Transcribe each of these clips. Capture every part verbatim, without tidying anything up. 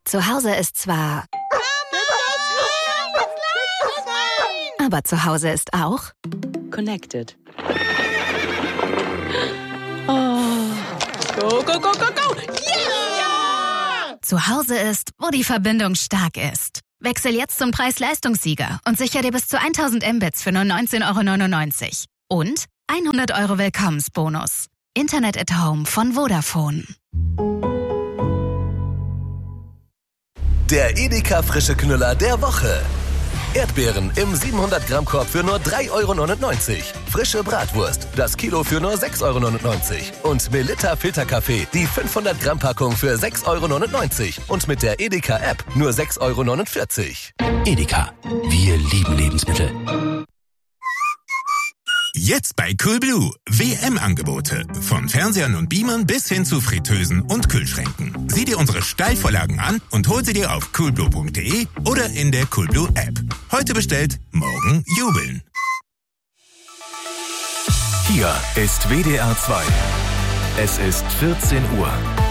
Zu Hause ist zwar... Aber zu Hause ist auch... Connected. Oh. Go, go, go, go, go! Yeah! Zu Hause ist, wo die Verbindung stark ist. Wechsel jetzt zum Preis-Leistungssieger und sicher dir bis zu tausend Mbits für nur neunzehn Euro neunundneunzig. Und hundert Euro Willkommensbonus. Internet at Home von Vodafone. Der Edeka frische Knüller der Woche. Erdbeeren im siebenhundert Gramm Korb für nur drei Euro neunundneunzig. Frische Bratwurst, das Kilo für nur sechs Euro neunundneunzig. Und Melitta Filterkaffee, die fünfhundert Gramm Packung für sechs Euro neunundneunzig. Und mit der Edeka App nur sechs Euro neunundvierzig. Edeka, wir lieben Lebensmittel. Jetzt bei Coolblue. W M-Angebote. Von Fernsehern und Beamern bis hin zu Fritteusen und Kühlschränken. Sieh dir unsere Steilvorlagen an und hol sie dir auf coolblue punkt de oder in der Coolblue App. Heute bestellt, morgen jubeln. Hier ist W D R zwei. Es ist vierzehn Uhr.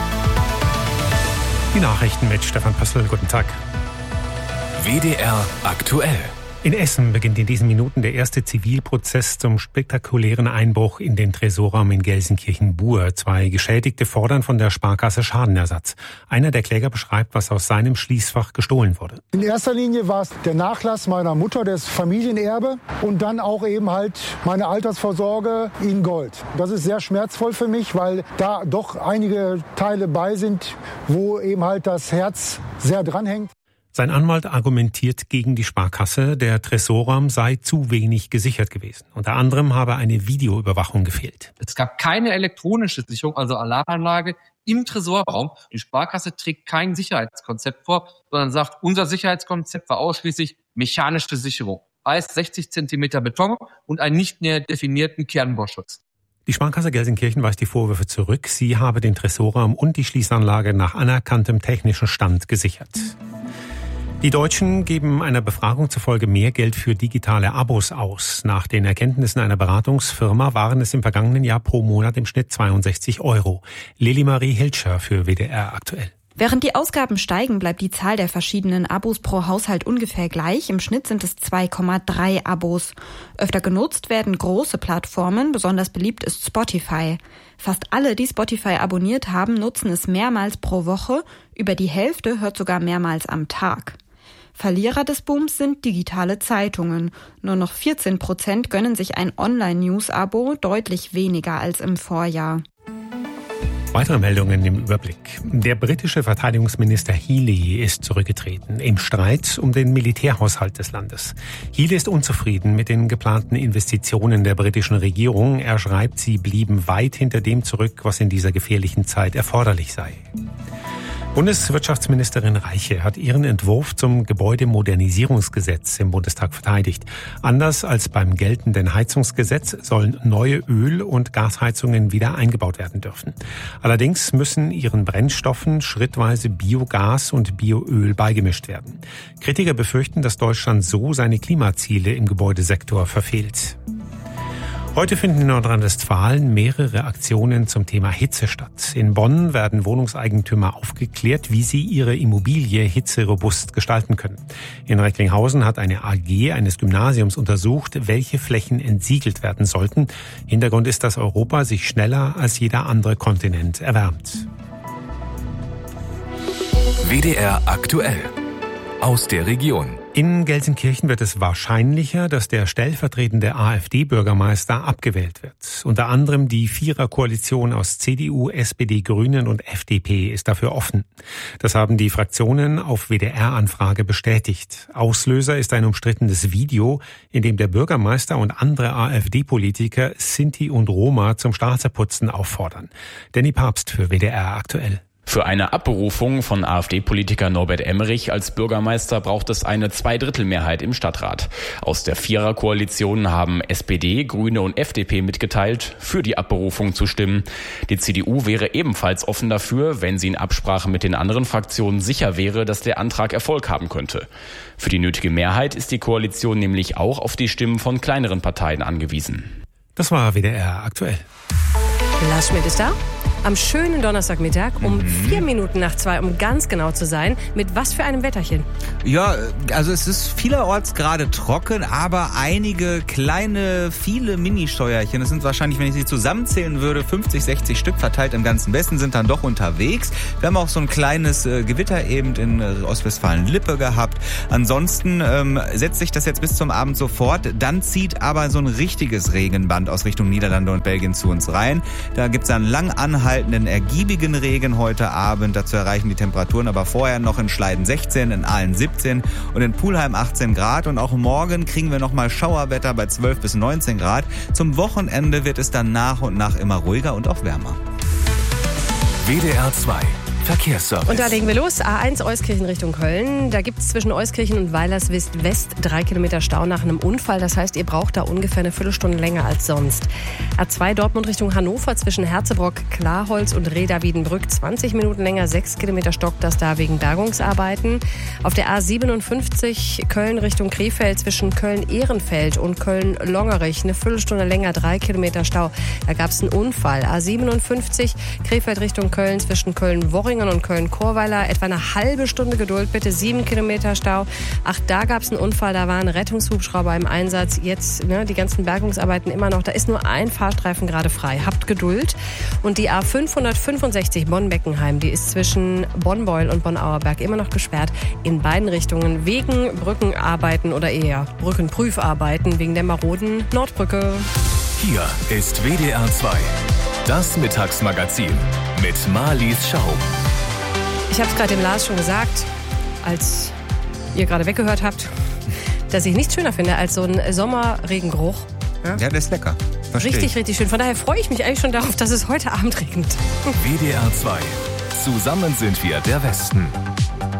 Die Nachrichten mit Stefan Pössl. Guten Tag. W D R aktuell. In Essen beginnt in diesen Minuten der erste Zivilprozess zum spektakulären Einbruch in den Tresorraum in Gelsenkirchen-Buhr. Zwei Geschädigte fordern von der Sparkasse Schadenersatz. Einer der Kläger beschreibt, was aus seinem Schließfach gestohlen wurde. In erster Linie war es der Nachlass meiner Mutter, das Familienerbe, und dann auch eben halt meine Altersvorsorge in Gold. Das ist sehr schmerzvoll für mich, weil da doch einige Teile bei sind, wo eben halt das Herz sehr dranhängt. Sein Anwalt argumentiert gegen die Sparkasse, der Tresorraum sei zu wenig gesichert gewesen. Unter anderem habe eine Videoüberwachung gefehlt. Es gab keine elektronische Sicherung, also Alarmanlage im Tresorraum. Die Sparkasse trägt kein Sicherheitskonzept vor, sondern sagt, unser Sicherheitskonzept war ausschließlich mechanische Sicherung. Heißt sechzig Zentimeter Beton und einen nicht näher definierten Kernbauschutz. Die Sparkasse Gelsenkirchen weist die Vorwürfe zurück. Sie habe den Tresorraum und die Schließanlage nach anerkanntem technischen Stand gesichert. Die Deutschen geben einer Befragung zufolge mehr Geld für digitale Abos aus. Nach den Erkenntnissen einer Beratungsfirma waren es im vergangenen Jahr pro Monat im Schnitt zweiundsechzig Euro. Lili-Marie Hilscher für W D R aktuell. Während die Ausgaben steigen, bleibt die Zahl der verschiedenen Abos pro Haushalt ungefähr gleich. Im Schnitt sind es zwei Komma drei Abos. Öfter genutzt werden große Plattformen, besonders beliebt ist Spotify. Fast alle, die Spotify abonniert haben, nutzen es mehrmals pro Woche. Über die Hälfte hört sogar mehrmals am Tag. Verlierer des Booms sind digitale Zeitungen. Nur noch vierzehn Prozent gönnen sich ein Online-News-Abo, deutlich weniger als im Vorjahr. Weitere Meldungen im Überblick. Der britische Verteidigungsminister Healey ist zurückgetreten im Streit um den Militärhaushalt des Landes. Healey ist unzufrieden mit den geplanten Investitionen der britischen Regierung. Er schreibt, sie blieben weit hinter dem zurück, was in dieser gefährlichen Zeit erforderlich sei. Bundeswirtschaftsministerin Reiche hat ihren Entwurf zum Gebäudemodernisierungsgesetz im Bundestag verteidigt. Anders als beim geltenden Heizungsgesetz sollen neue Öl- und Gasheizungen wieder eingebaut werden dürfen. Allerdings müssen ihren Brennstoffen schrittweise Biogas und Bioöl beigemischt werden. Kritiker befürchten, dass Deutschland so seine Klimaziele im Gebäudesektor verfehlt. Heute finden in Nordrhein-Westfalen mehrere Aktionen zum Thema Hitze statt. In Bonn werden Wohnungseigentümer aufgeklärt, wie sie ihre Immobilie hitzerobust gestalten können. In Recklinghausen hat eine A G eines Gymnasiums untersucht, welche Flächen entsiegelt werden sollten. Hintergrund ist, dass Europa sich schneller als jeder andere Kontinent erwärmt. W D R aktuell. Aus der Region. In Gelsenkirchen wird es wahrscheinlicher, dass der stellvertretende AfD-Bürgermeister abgewählt wird. Unter anderem die Viererkoalition aus C D U, S P D, Grünen und F D P ist dafür offen. Das haben die Fraktionen auf W D R-Anfrage bestätigt. Auslöser ist ein umstrittenes Video, in dem der Bürgermeister und andere AfD-Politiker Sinti und Roma zum Straßeputzen auffordern. Danny Papst für W D R aktuell. Für eine Abberufung von AfD-Politiker Norbert Emmerich als Bürgermeister braucht es eine Zweidrittelmehrheit im Stadtrat. Aus der Viererkoalition haben S P D, Grüne und F D P mitgeteilt, für die Abberufung zu stimmen. Die C D U wäre ebenfalls offen dafür, wenn sie in Absprache mit den anderen Fraktionen sicher wäre, dass der Antrag Erfolg haben könnte. Für die nötige Mehrheit ist die Koalition nämlich auch auf die Stimmen von kleineren Parteien angewiesen. Das war W D R aktuell. Last Schmidt ist da. am schönen Donnerstagmittag um mhm. vier Minuten nach zwei, um ganz genau zu sein. Mit was für einem Wetterchen? Ja, also es ist vielerorts gerade trocken, aber einige kleine, viele Mini-Steuerchen, das sind wahrscheinlich, wenn ich sie zusammenzählen würde, fünfzig, sechzig Stück verteilt im ganzen Westen, sind dann doch unterwegs. Wir haben auch so ein kleines äh, Gewitter eben in äh, Ostwestfalen-Lippe gehabt. Ansonsten ähm, setzt sich das jetzt bis zum Abend so fort. Dann zieht aber so ein richtiges Regenband aus Richtung Niederlande und Belgien zu uns rein. Da gibt es einen lang anhaltenden, ergiebigen Regen heute Abend. Dazu erreichen die Temperaturen aber vorher noch in Schleiden sechzehn, in Aalen siebzehn und in Pulheim achtzehn Grad. Und auch morgen kriegen wir nochmal Schauerwetter bei zwölf bis neunzehn Grad. Zum Wochenende wird es dann nach und nach immer ruhiger und auch wärmer. W D R zwei Verkehrsservice. Und da legen wir los. A eins Euskirchen Richtung Köln. Da gibt es zwischen Euskirchen und Weilerswist West drei Kilometer Stau nach einem Unfall. Das heißt, ihr braucht da ungefähr eine Viertelstunde länger als sonst. A zwei Dortmund Richtung Hannover zwischen Herzebrock, Klarholz und Reda Wiedenbrück zwanzig Minuten länger. sechs Kilometer stockt das da wegen Bergungsarbeiten. Auf der A siebenundfünfzig Köln Richtung Krefeld zwischen Köln-Ehrenfeld und Köln-Longerich eine Viertelstunde länger, drei Kilometer Stau. Da gab es einen Unfall. A siebenundfünfzig Krefeld Richtung Köln zwischen Köln-Worringen und Köln-Chorweiler. Etwa eine halbe Stunde Geduld, bitte. Sieben Kilometer Stau. Ach, da gab es einen Unfall. Da waren Rettungshubschrauber im Einsatz. Jetzt ne, die ganzen Bergungsarbeiten immer noch. Da ist nur ein Fahrstreifen gerade frei. Habt Geduld. Und die A fünfhundertfünfundsechzig Bonn-Beckenheim, die ist zwischen Bonn-Beul und Bonn-Auerberg immer noch gesperrt. In beiden Richtungen wegen Brückenarbeiten oder eher Brückenprüfarbeiten wegen der maroden Nordbrücke. Hier ist W D R zwei. Das Mittagsmagazin mit Marlies Schau. Ich habe es gerade dem Lars schon gesagt, als ihr gerade weggehört habt, dass ich nichts schöner finde als so ein Sommerregengeruch. Ja, ja, das ist lecker. Versteh Richtig, ich. richtig schön. Von daher freue ich mich eigentlich schon darauf, dass es heute Abend regnet. W D R zwei. Zusammen sind wir der Westen.